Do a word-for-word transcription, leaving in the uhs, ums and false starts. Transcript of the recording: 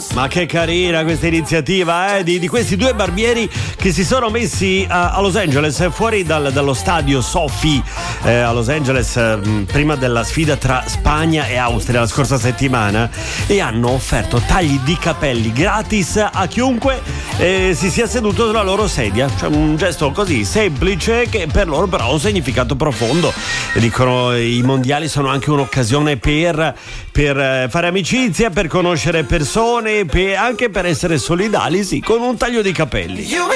Ma che carina questa iniziativa eh? di, di questi due barbieri che si sono messi a, a Los Angeles, fuori dal, dallo stadio Sophie eh, a Los Angeles, eh, prima della sfida tra Spagna e Austria la scorsa settimana, e hanno offerto tagli di capelli gratis a chiunque eh, si sia seduto sulla loro sedia. Cioè un gesto così semplice che per loro però ha un significato profondo. E dicono i mondiali sono anche un'occasione per, per fare amicizia, per conoscere persone, per, anche per essere solidali, sì, con un taglio di capelli.